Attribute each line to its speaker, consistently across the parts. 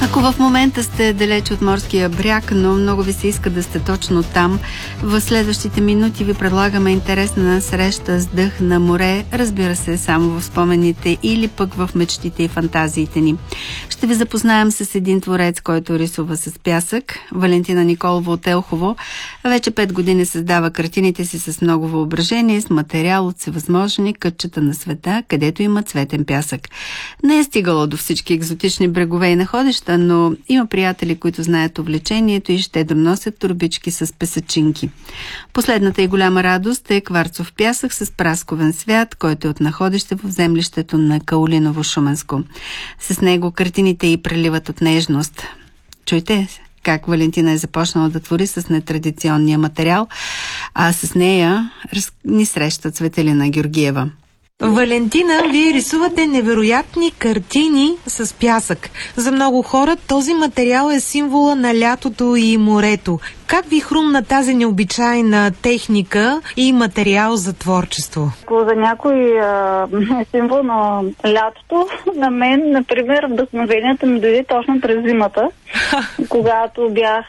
Speaker 1: Ако в момента сте далеч от морския бряг, но много ви се иска да сте точно там, в следващите минути ви предлагаме интересна среща с дъх на море, разбира се, само в спомените или пък в мечтите и фантазиите ни. Ще ви запознаем с един творец, който рисува с пясък. Валентина Николова от Елхово вече 5 години създава картините си с много въображение, с материал от всевъзможни кътчета на света, където има цветен пясък. Не е стигала до всички екзотични брегове и находища, но има приятели, които знаят увлечението и ще доносят турбички с песачинки. Последната и голяма радост е кварцов пясък с прасковен свят, който е от находище в землището на Каолиново-Шуманско. С него картините й преливат от нежност. Чуйте как Валентина е започнала да твори с нетрадиционния материал, а с нея ни среща Цветелина Георгиева.
Speaker 2: Валентина, вие рисувате невероятни картини с пясък. За много хора този материал е символа на лятото и морето. Как ви хрумна тази необичайна техника и материал за творчество?
Speaker 3: За някой е символ на лятото. На мен, например, вдъхновението ми дойде точно през зимата, когато бях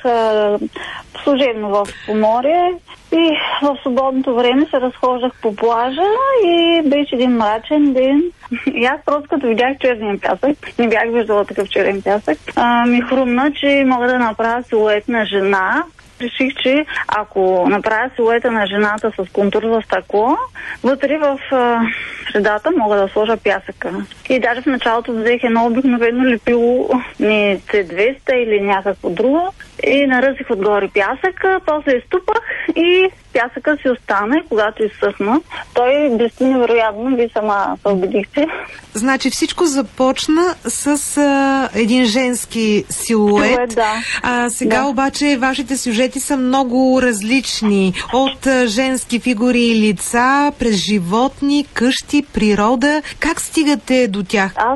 Speaker 3: служебно в море и в свободното време се разхождах по плажа и беше един мрачен ден. И аз просто като видях черния пясък, не бях виждала такъв черен пясък, ми хрумна, че мога да направя силует на жена. Реших, че ако направя силуета на жената с контур за стъкло, вътре в средата мога да сложа пясъка. И даже в началото взех едно обикновено лепило, не C200 или някакво друго, и наръсих отгоре пясъка, после изтупах и пясъка си остана и когато изсъхна, той блести невероятно, ви сама се убедихте.
Speaker 2: Значи всичко започна с един женски силует.
Speaker 3: Да.
Speaker 2: Сега обаче вашите сюжети са много различни. От женски фигури и лица, през животни, къщи, природа. Как стигате до тях?
Speaker 3: Аз,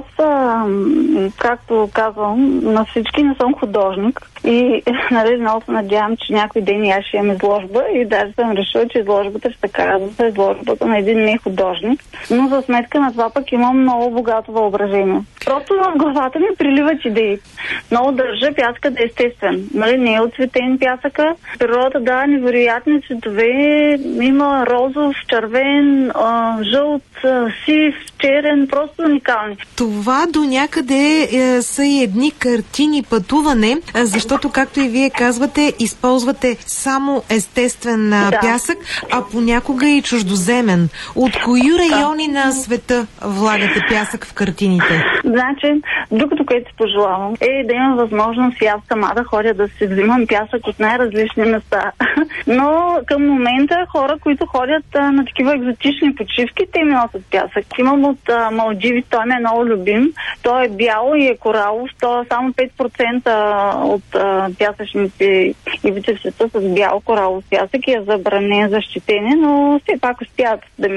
Speaker 3: както казвам, на всички не съм художник. И много се надявам, че някой ден аз ще имам изложба и даже съм решила, че изложбата ще казва изложбата на един не художник. Но за сметка на това пък имам много богато въображение. Просто в главата ми приливат идеи. Много държа пясъка да е естествен. Не е отцветен пясъка. Природата дава невероятни цветове. Има розов, червен, жълт, сив, черен, просто уникални.
Speaker 2: Това до някъде са и едни картини пътуване, защото, както и вие казвате, използвате само естествен пясък, а понякога и чуждоземен. От кои райони на света влагате пясък в картините?
Speaker 3: Значи, другото, което си пожелавам, е да имам възможност и аз сама да ходя да си взимам пясък от най-различни места. Но към момента хора, които ходят на такива екзотични почивки, те ми носят пясък. Имам от Малдиви, той ми е много любим. Той е бял и е коралов. То е само 5% от пясъчните ивици в света с бял коралов пясък и е забранен за щетене, но все пак успяват да ми